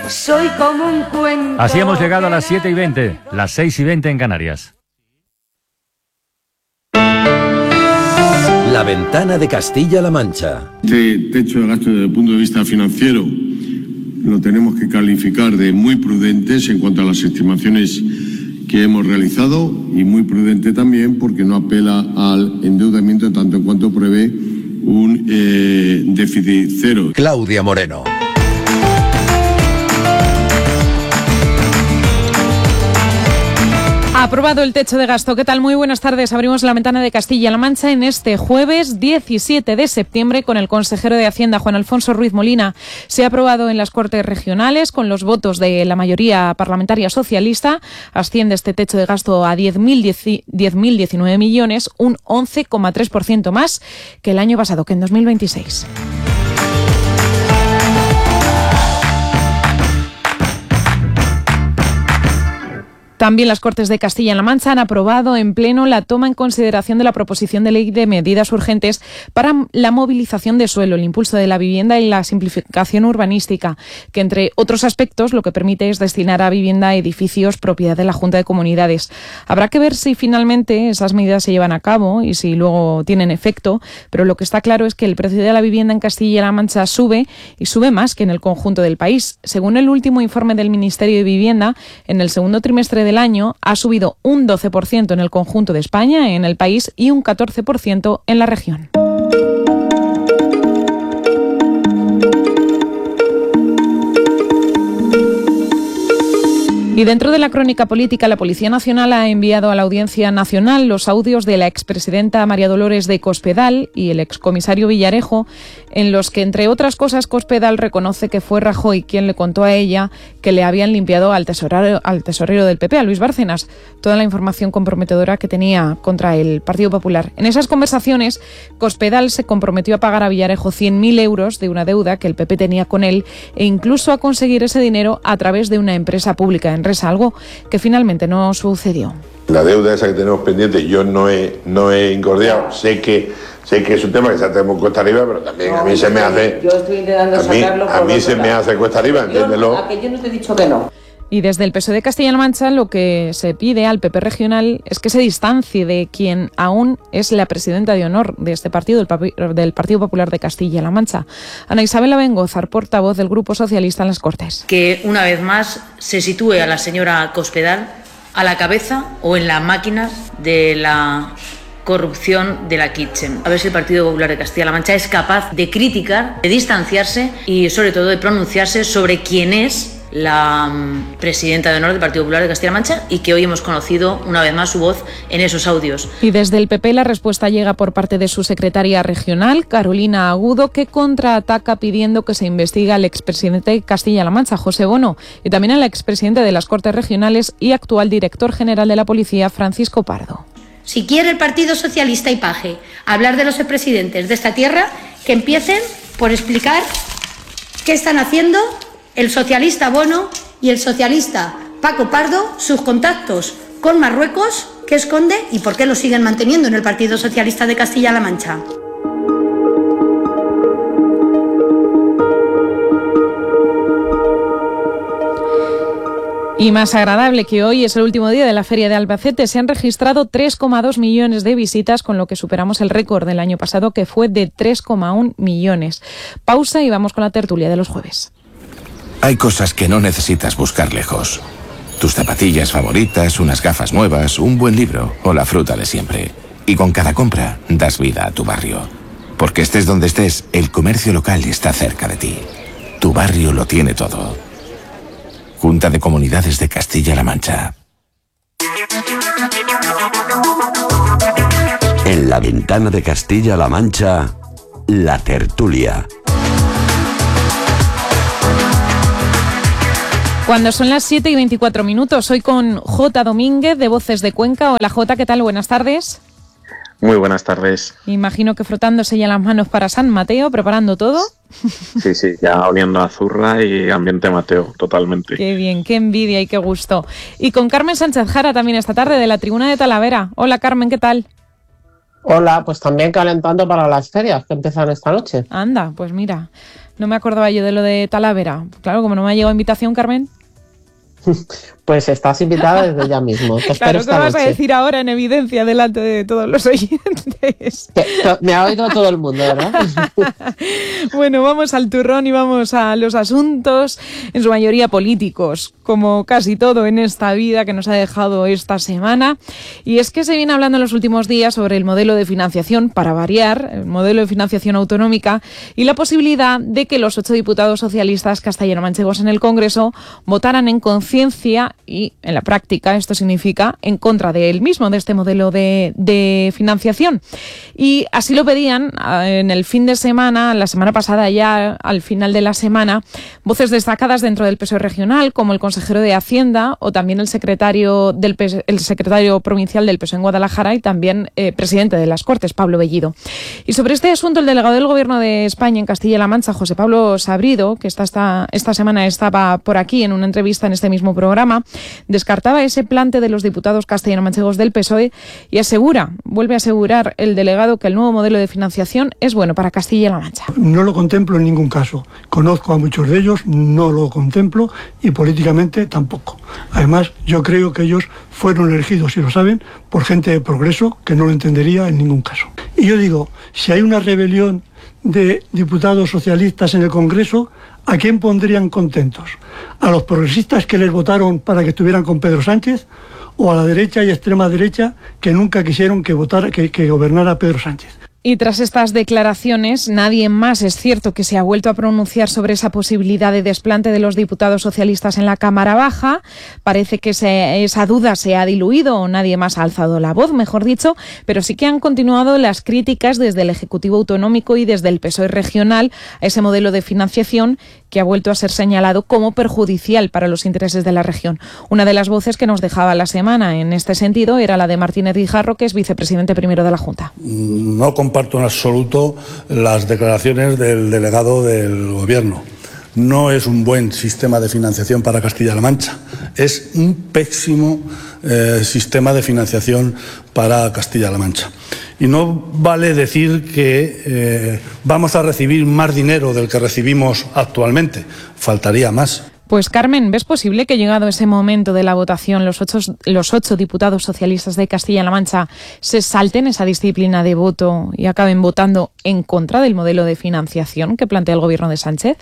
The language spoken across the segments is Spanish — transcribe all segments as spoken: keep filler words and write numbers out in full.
Soy como un cuento. Así hemos llegado a las siete y veinte, las seis y veinte en Canarias. La ventana de Castilla-La Mancha. Este techo de gasto desde el punto de vista financiero lo tenemos que calificar de muy prudentes en cuanto a las estimaciones que hemos realizado y muy prudente también porque no apela al endeudamiento en tanto en cuanto prevé un eh, déficit cero. Claudia Moreno. Aprobado el techo de gasto. ¿Qué tal? Muy buenas tardes. Abrimos la ventana de Castilla-La Mancha en este jueves diecisiete de septiembre con el consejero de Hacienda, Juan Alfonso Ruiz Molina. Se ha aprobado en las Cortes Regionales con los votos de la mayoría parlamentaria socialista. Asciende este techo de gasto a diez mil diecinueve millones, un once coma tres por ciento más que el año pasado, que en dos mil veintiséis. También las Cortes de Castilla-La Mancha han aprobado en pleno la toma en consideración de la proposición de ley de medidas urgentes para la movilización de suelo, el impulso de la vivienda y la simplificación urbanística, que entre otros aspectos lo que permite es destinar a vivienda edificios propiedad de la Junta de Comunidades. Habrá que ver si finalmente esas medidas se llevan a cabo y si luego tienen efecto, pero lo que está claro es que el precio de la vivienda en Castilla-La Mancha sube y sube más que en el conjunto del país. Según el último informe del Ministerio de Vivienda, en el segundo trimestre de del año ha subido un doce por ciento en el conjunto de España, en el país, y un catorce por ciento en la región. Y dentro de la crónica política, la Policía Nacional ha enviado a la Audiencia Nacional los audios de la expresidenta María Dolores de Cospedal y el excomisario Villarejo, en los que, entre otras cosas, Cospedal reconoce que fue Rajoy quien le contó a ella que le habían limpiado al tesorero, al tesorero del P P, a Luis Bárcenas, toda la información comprometedora que tenía contra el Partido Popular. En esas conversaciones, Cospedal se comprometió a pagar a Villarejo cien mil euros de una deuda que el P P tenía con él e incluso a conseguir ese dinero a través de una empresa pública en algo que finalmente no sucedió. La deuda esa que tenemos pendiente, yo no he, no he incordiado, sé que sé que es un tema que se tenemos cuesta arriba, pero también no, a mí se me hace... Yo estoy intentando a mí, sacarlo por A mí se me hace cuesta arriba, entiéndelo. A que yo no te he dicho que no. Y desde el P S O E de Castilla-La Mancha lo que se pide al P P regional es que se distancie de quien aún es la presidenta de honor de este partido, del Partido Popular de Castilla-La Mancha. Ana Isabel Abengozar, portavoz del Grupo Socialista en las Cortes. Que una vez más se sitúe a la señora Cospedal a la cabeza o en las máquinas de la corrupción de la Kitchen. A ver si el Partido Popular de Castilla-La Mancha es capaz de criticar, de distanciarse y sobre todo de pronunciarse sobre quién es la presidenta de honor del Partido Popular de Castilla-La Mancha y que hoy hemos conocido una vez más su voz en esos audios. Y desde el P P la respuesta llega por parte de su secretaria regional, Carolina Agudo, que contraataca pidiendo que se investigue al expresidente de Castilla-La Mancha, José Bono, y también al expresidente de las Cortes Regionales y actual director general de la Policía, Francisco Pardo. Si quiere el Partido Socialista y Paje hablar de los expresidentes de esta tierra, que empiecen por explicar qué están haciendo el socialista Bono y el socialista Paco Pardo, sus contactos con Marruecos, qué esconde y por qué lo siguen manteniendo en el Partido Socialista de Castilla-La Mancha. Y más agradable que hoy es el último día de la Feria de Albacete. Se han registrado tres coma dos millones de visitas, con lo que superamos el récord del año pasado, que fue de tres coma uno millones. Pausa y vamos con la tertulia de los jueves. Hay cosas que no necesitas buscar lejos. Tus zapatillas favoritas, unas gafas nuevas, un buen libro o la fruta de siempre. Y con cada compra das vida a tu barrio. Porque estés donde estés, el comercio local está cerca de ti. Tu barrio lo tiene todo. Junta de Comunidades de Castilla-La Mancha. En la ventana de Castilla-La Mancha, la tertulia. Cuando son las siete y veinticuatro minutos, hoy con J. Domínguez de Voces de Cuenca. Hola J, ¿qué tal? Buenas tardes. Muy buenas tardes. Imagino que frotándose ya las manos para San Mateo, preparando todo. Sí, sí, ya oliendo a zurra y ambiente Mateo, totalmente. Qué bien, qué envidia y qué gusto. Y con Carmen Sánchez Jara también esta tarde de la Tribuna de Talavera. Hola Carmen, ¿qué tal? Hola, pues también calentando para las ferias que empiezan esta noche. Anda, pues mira, no me acordaba yo de lo de Talavera. Claro, como no me ha llegado invitación, Carmen. Pues estás invitada desde ya mismo. Te Claro, ¿qué vas noche. a decir ahora en evidencia delante de todos los oyentes? Me ha oído todo el mundo, ¿verdad? Bueno, vamos al turrón y vamos a los asuntos, en su mayoría políticos, como casi todo en esta vida que nos ha dejado esta semana. Y es que se viene hablando en los últimos días sobre el modelo de financiación, para variar, el modelo de financiación autonómica y la posibilidad de que los ocho diputados socialistas castellano-manchegos en el Congreso votaran en conciencia y en la práctica esto significa en contra de él mismo, de este modelo de, de financiación. Y así lo pedían en el fin de semana, la semana pasada ya al final de la semana, voces destacadas dentro del P S O E regional, como el consejero de Hacienda o también el secretario del P S O E, el secretario provincial del P S O E en Guadalajara y también eh, presidente de las Cortes, Pablo Bellido. Y sobre este asunto, el delegado del Gobierno de España en Castilla-La Mancha, José Pablo Sabrido, que esta, esta, esta semana estaba por aquí en una entrevista en este mismo programa, descartaba ese plante de los diputados castellano-manchegos del P S O E y asegura, vuelve a asegurar el delegado, que el nuevo modelo de financiación es bueno para Castilla-La Mancha. No lo contemplo en ningún caso. Conozco a muchos de ellos, no lo contemplo y políticamente tampoco. Además, yo creo que ellos fueron elegidos, si lo saben, por gente de progreso que no lo entendería en ningún caso. Y yo digo, si hay una rebelión de diputados socialistas en el Congreso, ¿a quién pondrían contentos? ¿A los progresistas que les votaron para que estuvieran con Pedro Sánchez? ¿O a la derecha y extrema derecha que nunca quisieron que, votara, que, que gobernara Pedro Sánchez? Y tras estas declaraciones, nadie más es cierto que se ha vuelto a pronunciar sobre esa posibilidad de desplante de los diputados socialistas en la Cámara Baja. Parece que se, esa duda se ha diluido o nadie más ha alzado la voz, mejor dicho, pero sí que han continuado las críticas desde el Ejecutivo Autonómico y desde el P S O E regional a ese modelo de financiación que ha vuelto a ser señalado como perjudicial para los intereses de la región. Una de las voces que nos dejaba la semana en este sentido era la de Martínez Guijarro, que es vicepresidente primero de la Junta. No comparto en absoluto las declaraciones del delegado del Gobierno. No es un buen sistema de financiación para Castilla-La Mancha. Es un pésimo eh, sistema de financiación para Castilla-La Mancha. Y no vale decir que eh, vamos a recibir más dinero del que recibimos actualmente. Faltaría más. Pues Carmen, ¿ves posible que llegado ese momento de la votación los ocho, los ocho diputados socialistas de Castilla-La Mancha se salten esa disciplina de voto y acaben votando en contra del modelo de financiación que plantea el Gobierno de Sánchez?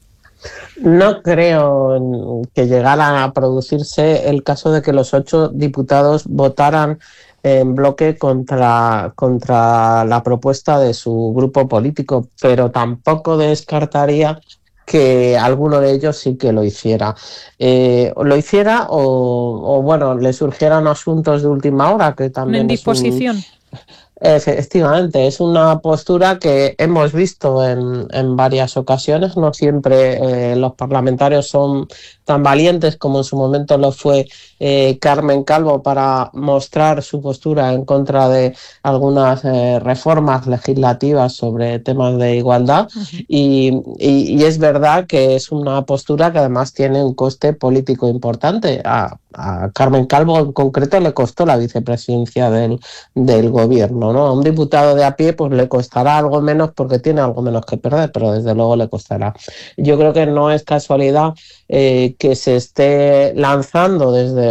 No creo que llegara a producirse el caso de que los ocho diputados votaran en bloque contra, contra la propuesta de su grupo político, pero tampoco descartaría que alguno de ellos sí que lo hiciera. Eh, lo hiciera o, o, bueno, le surgieran asuntos de última hora, que también Una es un... indisposición. Efectivamente, es una postura que hemos visto en, en varias ocasiones. No siempre eh, los parlamentarios son tan valientes como en su momento lo fue eh, Carmen Calvo para mostrar su postura en contra de algunas eh, reformas legislativas sobre temas de igualdad. Uh-huh. y, y, y es verdad que es una postura que además tiene un coste político importante. A, a Carmen Calvo en concreto le costó la vicepresidencia del, del gobierno, ¿no? A un diputado de a pie pues le costará algo menos porque tiene algo menos que perder, pero desde luego le costará. Yo creo que no es casualidad eh, que se esté lanzando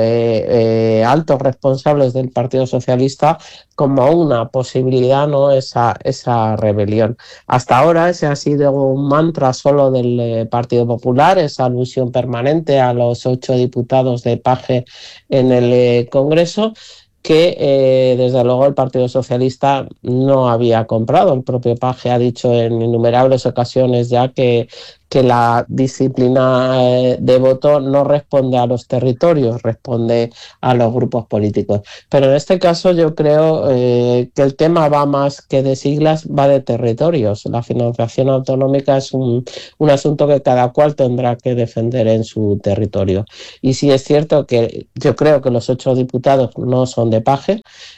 desde eh, altos responsables del Partido Socialista como una posibilidad, ¿no? esa, esa rebelión. Hasta ahora ese ha sido un mantra solo del eh, Partido Popular, esa alusión permanente a los ocho diputados de Paje en el eh, Congreso, que eh, desde luego el Partido Socialista no había comprado. El propio Paje ha dicho en innumerables ocasiones ya que que la disciplina de voto no responde a los territorios, responde a los grupos políticos. Pero en este caso yo creo eh, que el tema va más que de siglas, va de territorios. La financiación autonómica es un, un asunto que cada cual tendrá que defender en su territorio. Y sí es cierto que yo creo que los ocho diputados no son de Paje,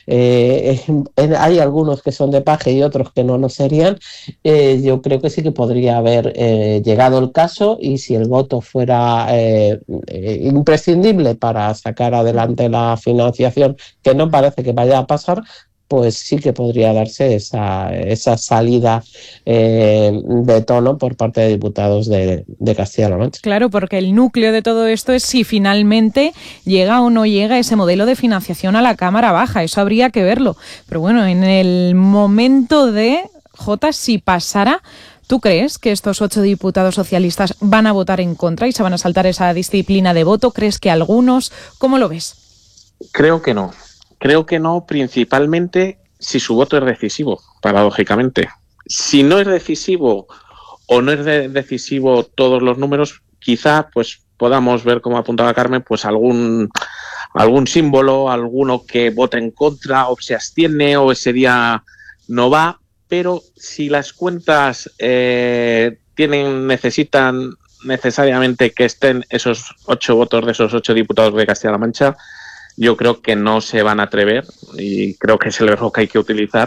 eh, eh, hay algunos que son de Paje y otros que no lo serían. Eh, yo creo que sí que podría haber eh, llegado el caso, y si el voto fuera eh, eh, imprescindible para sacar adelante la financiación, que no parece que vaya a pasar, pues sí que podría darse esa, esa salida eh, de tono por parte de diputados de, de Castilla-La Mancha. Claro, porque el núcleo de todo esto es si finalmente llega o no llega ese modelo de financiación a la Cámara Baja. Eso habría que verlo. Pero bueno, en el momento de, Jota, si pasara, ¿tú crees que estos ocho diputados socialistas van a votar en contra y se van a saltar esa disciplina de voto? ¿Crees que algunos? ¿Cómo lo ves? Creo que no. Creo que no, principalmente si su voto es decisivo, paradójicamente. Si no es decisivo o no es de decisivo todos los números, quizá pues podamos ver, como apuntaba Carmen, pues algún algún símbolo, alguno que vote en contra o se abstiene o ese día no va, pero si las cuentas eh, tienen necesitan necesariamente que estén esos ocho votos de esos ocho diputados de Castilla-La Mancha, yo creo que no se van a atrever, y creo que es el verbo que hay que utilizar,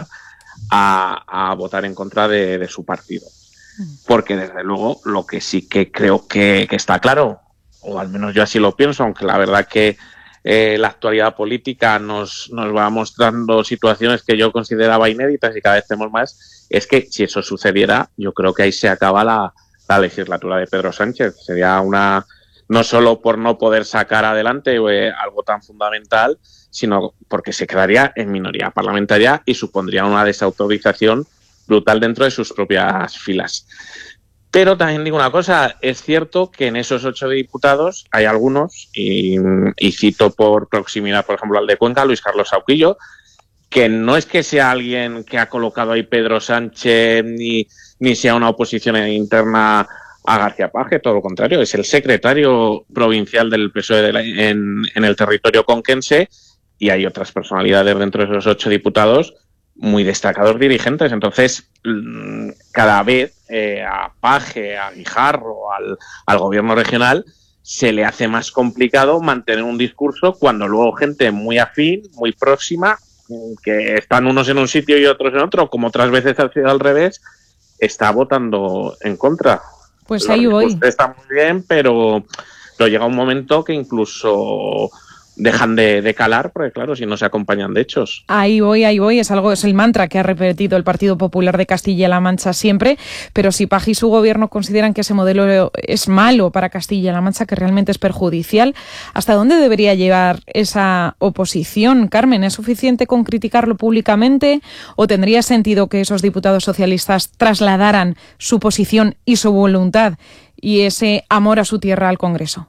a, a votar en contra de, de su partido. Porque desde luego lo que sí que creo que, que está claro, o al menos yo así lo pienso, aunque la verdad que eh, la actualidad política nos, nos va mostrando situaciones que yo consideraba inéditas y cada vez tenemos más, es que si eso sucediera, yo creo que ahí se acaba la, la legislatura de Pedro Sánchez. Sería una... no solo por no poder sacar adelante eh, algo tan fundamental, sino porque se quedaría en minoría parlamentaria y supondría una desautorización brutal dentro de sus propias filas. Pero también digo una cosa, es cierto que en esos ocho diputados hay algunos, y, y cito por proximidad, por ejemplo, al de Cuenca, Luis Carlos Sauquillo, que no es que sea alguien que ha colocado ahí Pedro Sánchez, ni, ni sea una oposición interna a García Paje, todo lo contrario, es el secretario provincial del P S O E de la, en, en el territorio conquense, y hay otras personalidades dentro de esos ocho diputados muy destacados dirigentes. Entonces, cada vez eh, a Paje, a Guijarro, al, al gobierno regional, se le hace más complicado mantener un discurso cuando luego gente muy afín, muy próxima, que están unos en un sitio y otros en otro, como otras veces ha sido al revés, está votando en contra. Pues ahí voy. Está muy bien, pero, pero llega un momento que incluso dejan de, de calar, porque claro, si no se acompañan de hechos. Ahí voy, ahí voy, es algo, es el mantra que ha repetido el Partido Popular de Castilla-La Mancha siempre, pero si Paje y su gobierno consideran que ese modelo es malo para Castilla-La Mancha, que realmente es perjudicial, ¿hasta dónde debería llevar esa oposición? Carmen, ¿es suficiente con criticarlo públicamente o tendría sentido que esos diputados socialistas trasladaran su posición y su voluntad y ese amor a su tierra al Congreso?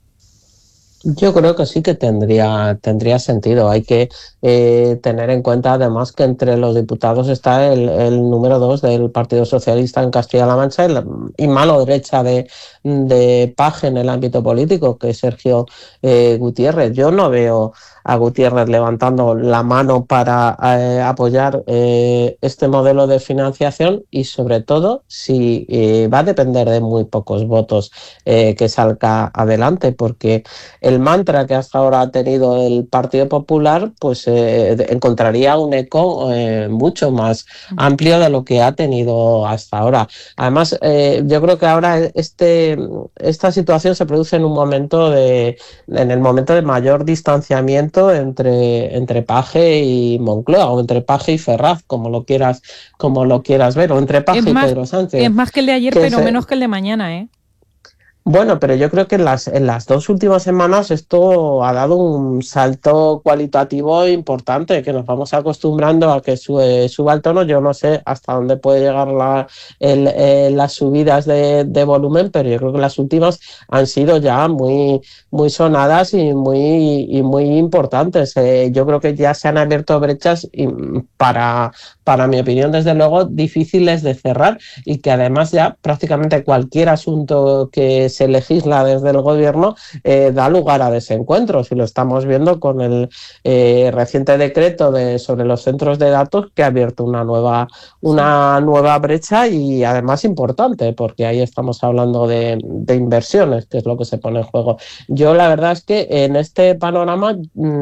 Yo creo que sí que tendría tendría sentido. Hay que eh, tener en cuenta además que entre los diputados está el, el número dos del Partido Socialista en Castilla-La Mancha y, la, y mano derecha de, de Paje en el ámbito político, que es Sergio eh, Gutiérrez. Yo no veo a Gutiérrez levantando la mano para eh, apoyar eh, este modelo de financiación, y sobre todo si eh, va a depender de muy pocos votos eh, que salga adelante, porque el mantra que hasta ahora ha tenido el Partido Popular pues eh, encontraría un eco eh, mucho más amplio de lo que ha tenido hasta ahora. Además, eh, yo creo que ahora este, esta situación se produce en un momento de, en el momento de mayor distanciamiento entre, entre Paje y Moncloa, o entre Paje y Ferraz, como lo quieras, como lo quieras ver, o entre Paje y Pedro Sánchez. Es más que el de ayer, pero se, menos que el de mañana, ¿eh? Bueno, pero yo creo que en las, en las dos últimas semanas esto ha dado un salto cualitativo importante, que nos vamos acostumbrando a que sube, suba el tono. Yo no sé hasta dónde puede llegar la, el, eh, las subidas de, de volumen, pero yo creo que las últimas han sido ya muy, muy sonadas y muy, y muy importantes. Eh, yo creo que ya se han abierto brechas y para, para mi opinión, desde luego, difíciles de cerrar, y que además ya prácticamente cualquier asunto que se legisla desde el gobierno eh, da lugar a desencuentros, y lo estamos viendo con el eh, reciente decreto de, sobre los centros de datos, que ha abierto una nueva, una nueva brecha, y además importante, porque ahí estamos hablando de, de inversiones, que es lo que se pone en juego. Yo la verdad es que en este panorama mmm,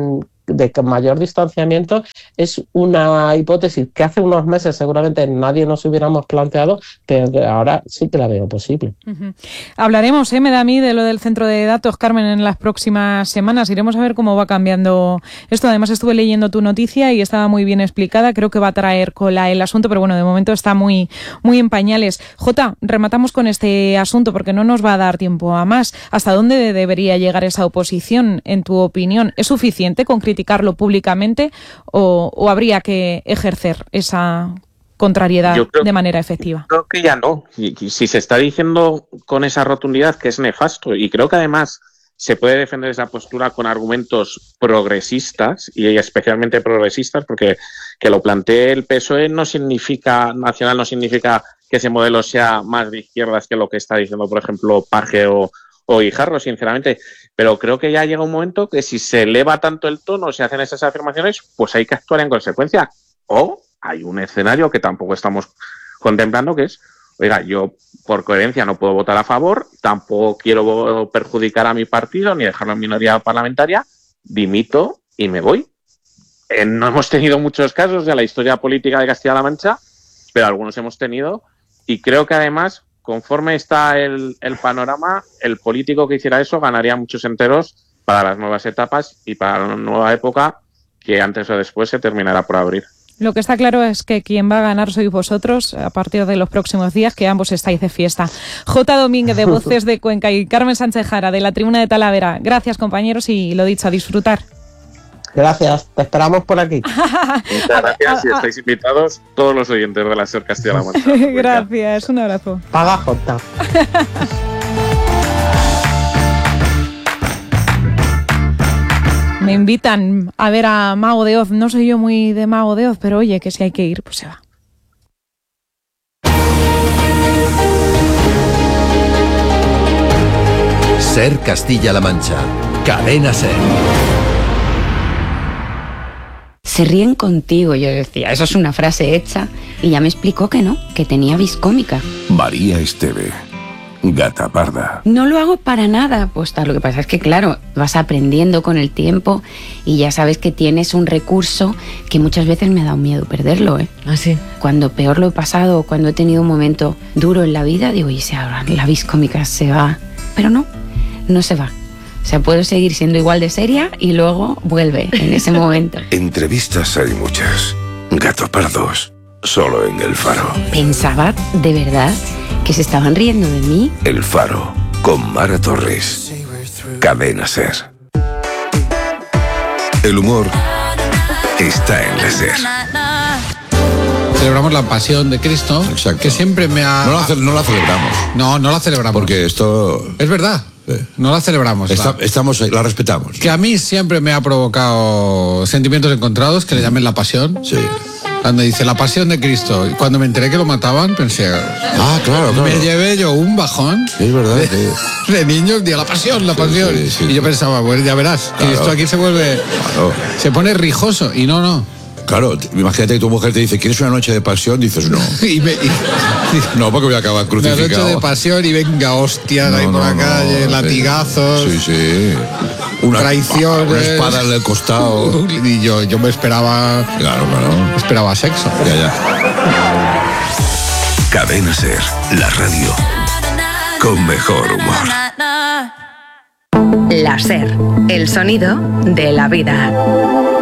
de mayor distanciamiento es una hipótesis que hace unos meses seguramente nadie nos hubiéramos planteado, pero que ahora sí que la veo posible. Uh-huh. Hablaremos, ¿eh? me da a mí, de lo del centro de datos, Carmen, en las próximas semanas. Iremos a ver cómo va cambiando esto. Además, estuve leyendo tu noticia y estaba muy bien explicada. Creo que va a traer cola el asunto, pero bueno, de momento está muy, muy en pañales. Jota, rematamos con este asunto porque no nos va a dar tiempo a más. ¿Hasta dónde debería llegar esa oposición, en tu opinión? ¿Es suficiente con criticarlo públicamente o, o habría que ejercer esa contrariedad creo, de manera efectiva? Creo que ya no. Y, y si se está diciendo con esa rotundidad que es nefasto, y creo que además se puede defender esa postura con argumentos progresistas, y especialmente progresistas, porque que lo plantee el P S O E no significa, nacional no significa que ese modelo sea más de izquierdas que lo que está diciendo, por ejemplo, Paje o, o Guijarro, sinceramente. Pero creo que ya llega un momento que si se eleva tanto el tono, se hacen esas afirmaciones, pues hay que actuar en consecuencia. O hay un escenario que tampoco estamos contemplando, que es, oiga, yo por coherencia no puedo votar a favor, tampoco quiero perjudicar a mi partido ni dejarlo en minoría parlamentaria, dimito y me voy. Eh, no hemos tenido muchos casos de la historia política de Castilla-La Mancha, pero algunos hemos tenido, y creo que además, conforme está el, el panorama, el político que hiciera eso ganaría muchos enteros para las nuevas etapas y para la nueva época que antes o después se terminará por abrir. Lo que está claro es que quien va a ganar sois vosotros a partir de los próximos días, que ambos estáis de fiesta. Jota Domínguez, de Voces de Cuenca, y Carmen Sánchez Jara, de la Tribuna de Talavera. Gracias, compañeros, y lo dicho, a disfrutar. Gracias, te esperamos por aquí. Muchas gracias y estáis invitados todos los oyentes de la SER Castilla-La Mancha. Gracias, un abrazo. Paga Jota. Me invitan a ver a Mago de Oz. No soy yo muy de Mago de Oz, pero oye, que si hay que ir, pues se va. SER Castilla-La Mancha. Cadena SER. Se ríen contigo, yo decía, eso es una frase hecha, y ya me explicó que no, que tenía vis cómica. María Esteve, gata parda. No lo hago para nada, pues tal, lo que pasa es que claro, vas aprendiendo con el tiempo y ya sabes que tienes un recurso que muchas veces me ha dado miedo perderlo, ¿eh? ¿Ah, sí? Cuando peor lo he pasado, cuando he tenido un momento duro en la vida, digo, y si ahora la vis cómica se va, pero no, no se va. O sea, puedo seguir siendo igual de seria y luego vuelve en ese momento. Entrevistas hay muchas. Gato pardos, solo en El Faro. Pensaba, de verdad, que se estaban riendo de mí. El Faro, con Mara Torres. Cadena SER. El humor está en la SER. Celebramos la pasión de Cristo. Exacto. Que siempre me ha... No la, no la celebramos. No, no la celebramos. Porque esto... Es verdad. No la celebramos. Está, la... Estamos, la respetamos. Que a mí siempre me ha provocado sentimientos encontrados, que le llamen la pasión. Sí. Cuando dice la pasión de Cristo, y cuando me enteré que lo mataban, pensé... Ah, claro, claro. Me llevé yo un bajón. Sí, es verdad. De, sí. de niños, de la pasión, la pasión. Sí, sí, sí, y yo pensaba, bueno, ya verás, claro. Que esto aquí se vuelve... Claro. Se pone rijoso, y no, no. Claro, imagínate que tu mujer te dice, ¿quieres una noche de pasión? Dices, no. y me, y, no, porque voy a acabar crucificado. Una noche de pasión y venga, hostias, no, ahí por no, la calle, no, latigazos. Sí, sí. Una traición. Una espada en el costado. Y yo, yo me esperaba... Claro, claro. Esperaba sexo. Ya, ya. Cadena SER, la radio con mejor humor. La SER, el sonido de la vida.